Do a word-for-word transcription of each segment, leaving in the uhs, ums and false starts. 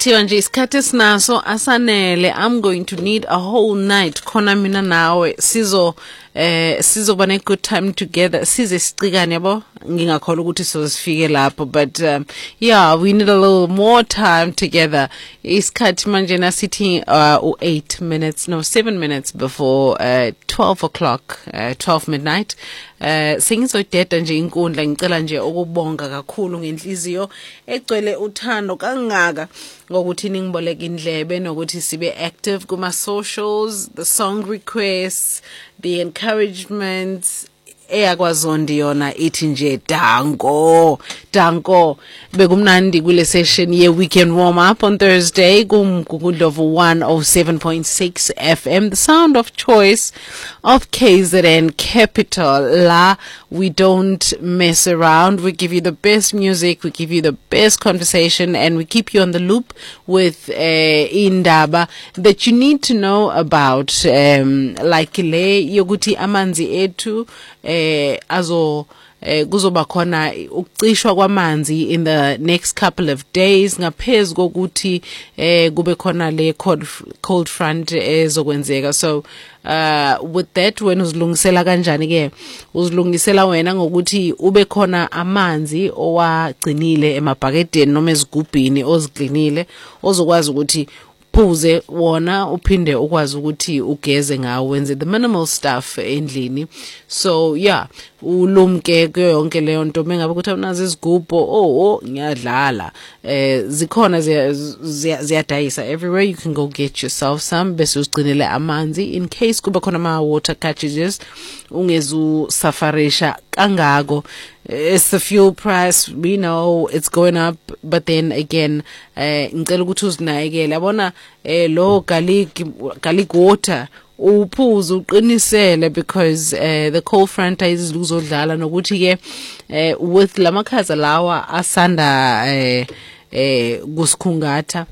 kuthiwa nje isikhathi esinaso asanele. I'm going to need a whole night khona mina nawe sizo eh sizoba ne good time together, size sicikane yabo. Ngingakholwa ukuthi sizofike lapho, but um, yeah, we need a little more time together. Isikhathi manje nasithi uh, eight minutes no seven minutes before uh, twelve o'clock, uh, twelve midnight. Uh, sengizodeda nje inkundla, ngicela nje ukubonga kakhulu ngenhliziyo egcwele uthando kangaka ngokuthi ningiboleka indlebe nokuthi sibe active kuma socials, the song requests, the encouragements. EyakwaZondi yona ithi nje danko danko. Bekumnandi kule session ye weekend warm up on Thursday kumgugudlovu one oh seven point six F M, the sound of choice of K Z N Capital. La, we don't mess around. We give you the best music, we give you the best conversation, and we keep you on the loop with uh, indaba that you need to know about, um, like le yokuthi amanzi etu eh azo eh kuzoba khona ukucishwa kwamanzi in the next couple of days ngaphezulu kokuthi eh kube khona le cold cold front ezokwenzeka. So uh with that, when uzilungisela kanjani ke? Uzilungisela wena ngokuthi ube khona amanzi owagcinile emabhakedeni noma ezigubhini ozigcinile ozokwazi ukuthi phuze wona uphinde ukwazi ukuthi ugeze ngawo, wenze the minimal stuff endlini. So yeah, ulumke kuyo yonke leyo nto. Mengabe ukuthi unazo izigubho, oh oh ngiyadlala, eh zikhona ziyadayisa everywhere. You can go get yourself some bese uzigcinele amanzi in case kuba khona ama water cartridges ungezu safarisha kangako. It's the fuel price, we know it's going up, but then again eh ngicela ukuthi uzinakekele. Yabona eh lo garlic garlic water uphuze uqinisele, because uh, the cold front is luzodlala nokuthi ke uh, with lamakhaza lawa asanda eh eh kusikhungatha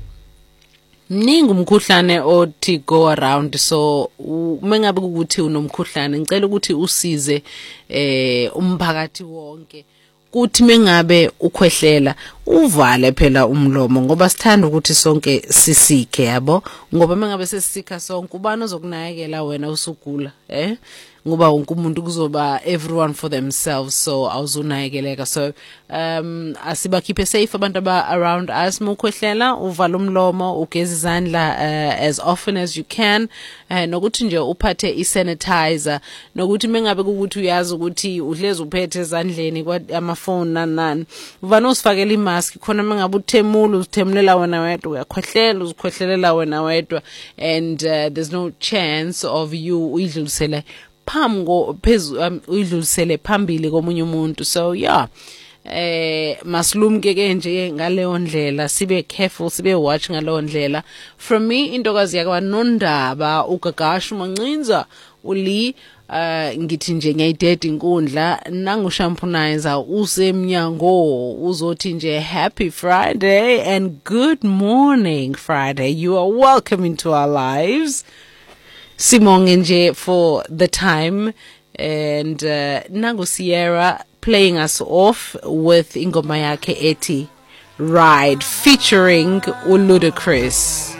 mningi umkhuhlane othi go around. So mengabe ukuthi unomkhuhlane ngicela ukuthi usize eh umphakathi wonke kuthi mengabe ukhwehlela uvale phela umlomo, ngoba sithanda ukuthi sonke sisike yabo, ngoba mengabe sesisika sonke ubani ozokunakekela wena usugula eh ngoba wonke umuntu kuzoba everyone for themselves, so awuzunakekeleka. So um asibakhiphe safe abantu aba around us. Mukhwehlela uvala umlomo, ugeze izandla uh, as often as you can, uh, nokuthi nje uphathe isanitizer, nokuthi mengabe ukuthi uyazi ukuthi uhlezi uphethe ezandleni kwamafoni nanani, uvana usifakela imask khona mengabe uthemula uzitemulela wena wedwa, uyakhwehlela uzikhwehlelela wena wedwa, and uh, there's no chance of you uyidlulisele phamgo phezu um, uyidlulisele phambili komunye umuntu. So yeah, eh maslumke ke nje ngaleyo ndlela, sibe careful, sibe watch ngaleyo ndlela. From me intokazi yakwa Nondaba ugagasha mancinza uli uh ngithi nje ngiyidede inkundla nangu shampooizer usemnyango uzothi nje happy Friday and good morning Friday. You are welcome into our lives. Simonge nje for the time, and uh, nangu Sierra playing us off with ingoma yakhe ethi Ride featuring Ludacris.